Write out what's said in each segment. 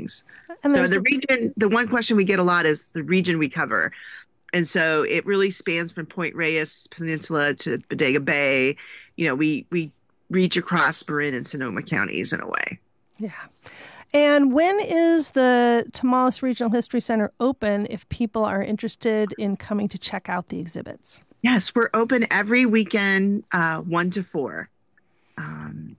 things. And So there's the region, the one question we get a lot is the region we cover. And so it really spans from Point Reyes Peninsula to Bodega Bay. We reach across Marin and Sonoma counties in a way. Yeah. And when is the Tomales Regional History Center open if people are interested in coming to check out the exhibits? Yes, we're open every weekend, 1 to 4. Um,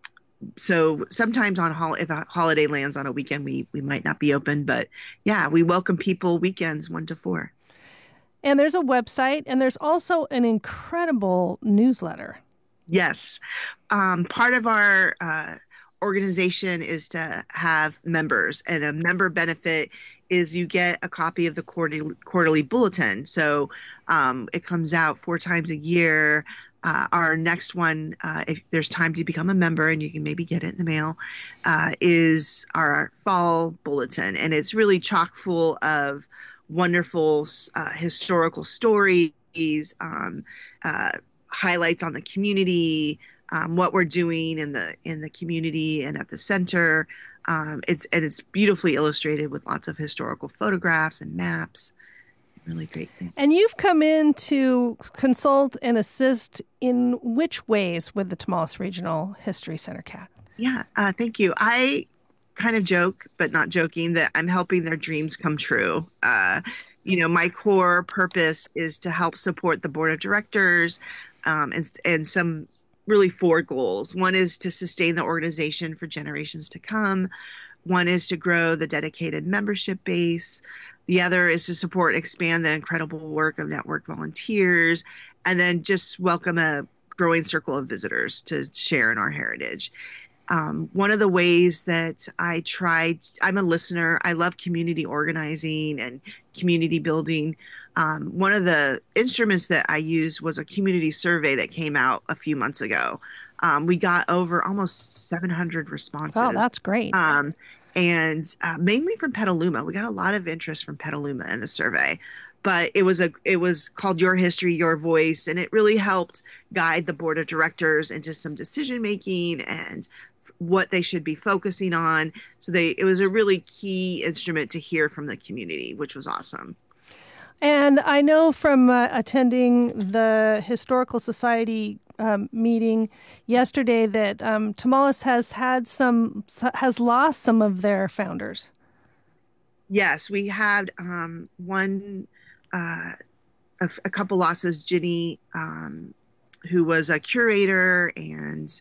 so sometimes if a holiday lands on a weekend, we might not be open, but yeah, we welcome people weekends 1 to 4. And there's a website, and there's also an incredible newsletter. Yes. Part of our organization is to have members, and a member benefit is you get a copy of the quarterly bulletin. So it comes out 4 times a year. Our next one, if there's time to become a member and you can maybe get it in the mail, is our fall bulletin. And it's really chock full of wonderful historical stories, uh, highlights on the community, what we're doing in the community and at the center. It's beautifully illustrated with lots of historical photographs and maps. Really great thing. And you've come in to consult and assist in which ways with the Tomales Regional History Center, Kat? Yeah, thank you. I kind of joke, but not joking, that I'm helping their dreams come true. My core purpose is to help support the board of directors, and some really 4 goals. One is to sustain the organization for generations to come. One is to grow the dedicated membership base. The other is to support, expand the incredible work of network volunteers, and then just welcome a growing circle of visitors to share in our heritage. One of the ways that I'm a listener. I love community organizing and community building. One of the instruments that I used was a community survey that came out a few months ago. We got over almost 700 Oh, responses. that's great. And mainly from Petaluma. We got a lot of interest from Petaluma in the survey, but it was called Your History, Your Voice, and it really helped guide the board of directors into some decision making and what they should be focusing on. So it was a really key instrument to hear from the community, which was awesome. And I know from attending the Historical Society meeting yesterday that Tomales has lost some of their founders. Yes, we had one a couple losses. Ginny, who was a curator and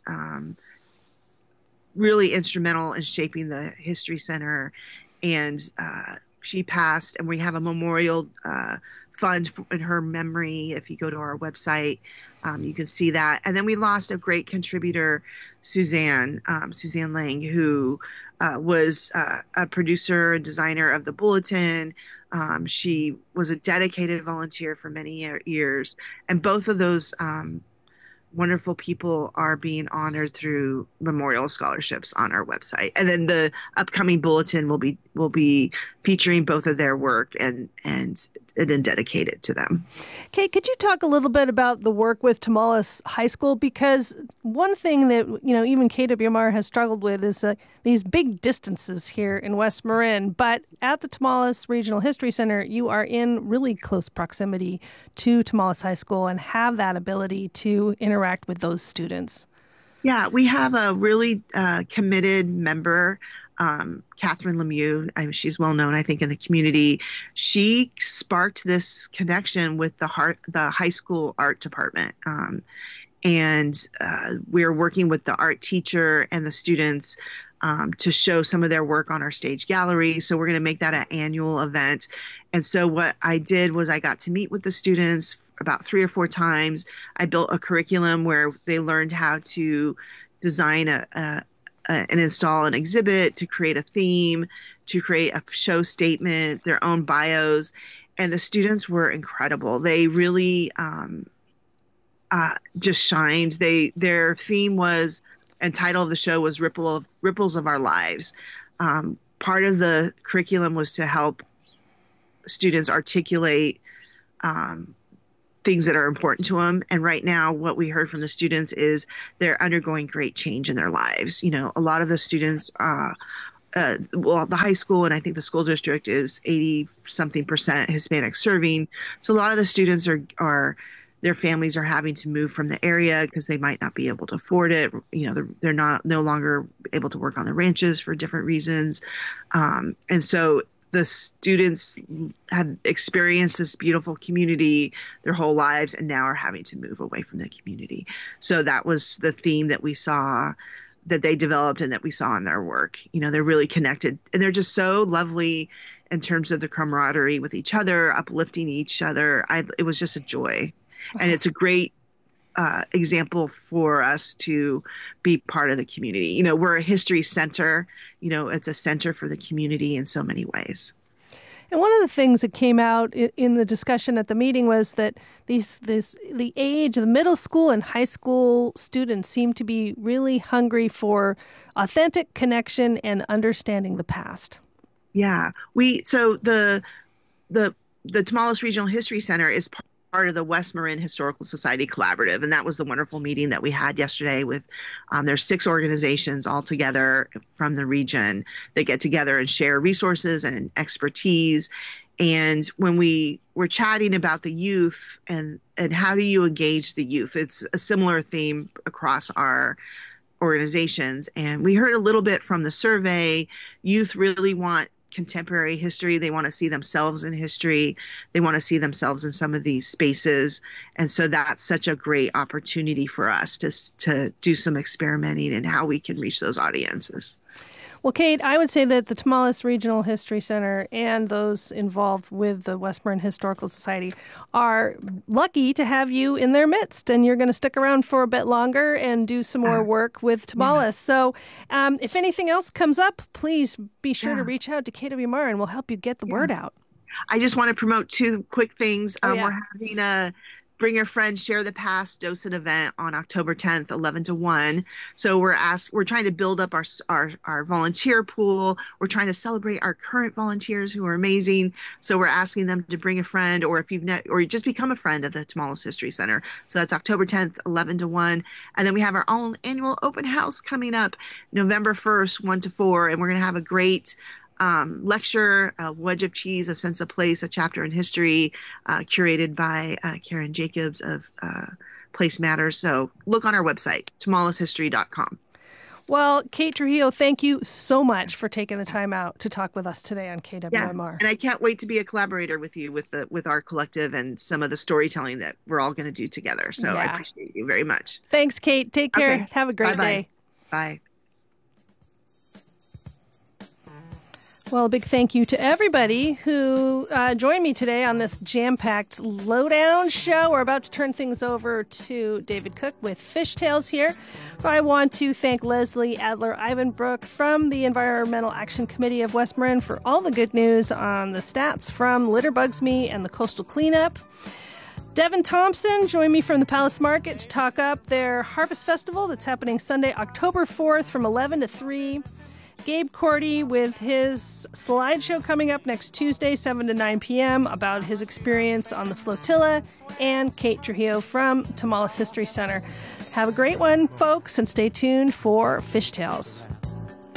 really instrumental in shaping the History Center, and she passed. And we have a memorial fund in her memory. If you go to our website, you can see that. And then we lost a great contributor, Suzanne Lang, who was a producer and designer of the bulletin. She was a dedicated volunteer for many years, and both of those wonderful people are being honored through memorial scholarships on our website. And then the upcoming bulletin will be featuring both of their work and dedicated to them. Kate, could you talk a little bit about the work with Tomales High School? Because one thing that, even KWMR has struggled with is these big distances here in West Marin. But at the Tomales Regional History Center, you are in really close proximity to Tomales High School and have that ability to interact with those students. Yeah, we have a really committed member, Catherine Lemieux. She's well known, I think, in the community. She sparked this connection with the high school art department, and we're working with the art teacher and the students to show some of their work on our stage gallery. So we're going to make that an annual event. And so what I did was I got to meet with the students about 3 or 4 times. I built a curriculum where they learned how to design and install an exhibit, to create a theme, to create a show statement, their own bios. And the students were incredible. They really just shined. Their theme was, and title of the show was Ripples of Our Lives. Part of the curriculum was to help students articulate things that are important to them. And right now, what we heard from the students is they're undergoing great change in their lives. A lot of the students well, the high school and I think the school district is 80 something percent Hispanic serving. So a lot of the students are their families are having to move from the area because they might not be able to afford it. You know, they're not no longer able to work on the ranches for different reasons. And so the students have experienced this beautiful community their whole lives and now are having to move away from the community. So that was the theme that we saw that they developed and that we saw in their work. You know, they're really connected and they're just so lovely in terms of the camaraderie with each other, uplifting each other. It was just a joy. And it's a great example for us to be part of the community. You know, we're a history center. You know, it's a center for the community in so many ways. And one of the things that came out in the discussion at the meeting was that the age of the middle school and high school students seem to be really hungry for authentic connection and understanding the past. Yeah, so the Tomales Regional History Center is part of the West Marin Historical Society Collaborative, and that was the wonderful meeting that we had yesterday with there's 6 organizations all together from the region that get together and share resources and expertise. And when we were chatting about the youth and how do you engage the youth, it's a similar theme across our organizations. And we heard a little bit from the survey. Youth really want contemporary history. They want to see themselves in history. They want to see themselves in some of these spaces. And so that's such a great opportunity for us to do some experimenting in how we can reach those audiences. Well, Kate, I would say that the Tomales Regional History Center and those involved with the West Marin Historical Society are lucky to have you in their midst, and you're going to stick around for a bit longer and do some more work with Tomales. Yeah. So if anything else comes up, please be sure to reach out to KWMR, and we'll help you get the word out. I just want to promote 2 quick things. We're having a Bring Your Friend, Share the Past docent event on October 10th, 11 to 1. So we're trying to build up our volunteer pool. We're trying to celebrate our current volunteers who are amazing. So we're asking them to bring a friend, or if or you just become a friend of the Tomales History Center. So that's October 10th, 11 to 1. And then we have our own annual open house coming up November 1st, 1 to 4. And we're going to have a great lecture, A Wedge of Cheese, A Sense of Place, A Chapter in History, curated by Karen Jacobs of Place Matters. So look on our website, tomaleshistory.com. Well, Kate Trujillo, thank you so much for taking the time out to talk with us today on KWMR. Yeah, and I can't wait to be a collaborator with you with our collective and some of the storytelling that we're all going to do together. So I appreciate you very much. Thanks, Kate. Take care. Okay. Have a great day. Bye. Well, a big thank you to everybody who joined me today on this jam-packed Lowdown show. We're about to turn things over to David Cook with Fishtails here. But I want to thank Leslie Adler-Ivanbrook from the Environmental Action Committee of West Marin for all the good news on the stats from Litter Bugs Me and the coastal cleanup. Devin Thompson joined me from the Palace Market to talk up their Harvest Festival that's happening Sunday, October 4th from 11 to 3. Gabe Cordy with his slideshow coming up next Tuesday, 7 to 9 p.m. about his experience on the flotilla, and Kate Trujillo from Tomales History Center. Have a great one, folks, and stay tuned for Fishtails.